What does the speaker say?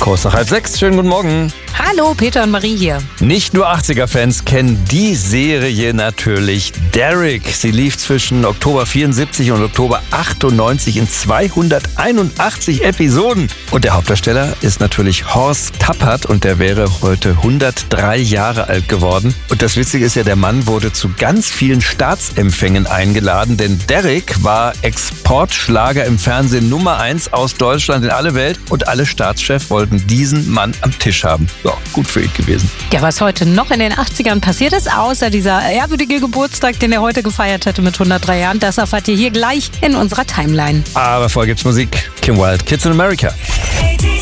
Kurz nach 5:30. Schönen guten Morgen. Hallo, Peter und Marie hier. Nicht nur 80er-Fans kennen die Serie natürlich Derrick. Sie lief zwischen Oktober 74 und Oktober 98 in 281 Episoden. Und der Hauptdarsteller ist natürlich Horst Tappert und der wäre heute 103 Jahre alt geworden. Und das Witzige ist ja, der Mann wurde zu ganz vielen Staatsempfängen eingeladen, denn Derrick war Exportschlager im Fernsehen Nummer 1 aus Deutschland in alle Welt und alle Staatschefs wollten diesen Mann am Tisch haben. Ja, gut für ihn gewesen. Ja, was heute noch in den 80ern passiert ist, außer dieser ehrwürdige Geburtstag, den er heute gefeiert hätte mit 103 Jahren, das erfahrt ihr hier gleich in unserer Timeline. Aber vorher gibt's Musik. Kim Wilde, Kids in America.